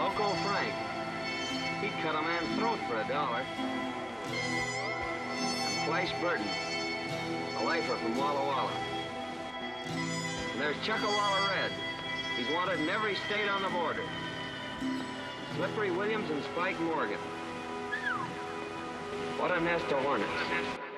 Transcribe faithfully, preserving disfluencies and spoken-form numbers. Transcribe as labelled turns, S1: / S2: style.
S1: Loco Frank. He'd cut a man's throat for a dollar. And Flash Burton, a lifer from Walla Walla. And there's Chuckawalla Red. He's wanted in every state on the border. Slippery Williams and Spike Morgan. What a nest of hornets.